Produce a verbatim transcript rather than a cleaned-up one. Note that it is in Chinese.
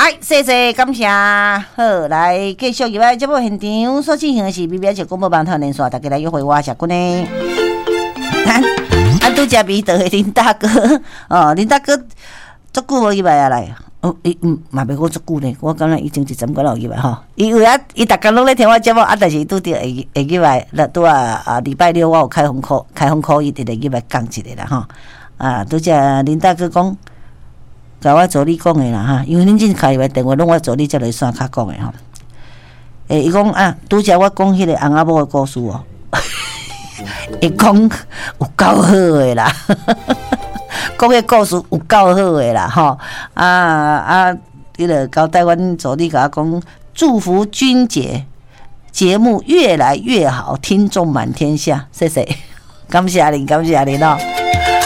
哎，谢谢感谢。好，来继续入来节目现场所进行的是 B B S 广播网台连线，大家来约会我小姑呢。啊，拄则味道的林大哥哦，林大哥足久无入来啊来。哦，伊嗯嘛袂讲足久呢，我感觉已经一阵过了入来吼。伊有啊，伊逐工拢咧听我节目啊，但是拄着会会入来，那拄啊啊礼拜六我有开放课，开放课伊直直入来讲一下啦吼。啊，拄则林大哥讲。甲我助理讲的啦哈，因为恁真开的电话，拢我助理才来线卡讲的吼。诶，伊讲啊，拄则我讲迄个翁仔某的故事哦，伊讲有够好的啦，讲个故事有够好的啦吼。啊啊，迄个交代阮助理甲我讲，祝福君姐节目越来越好，听众满天下，谢谢，感谢您，感谢您哦。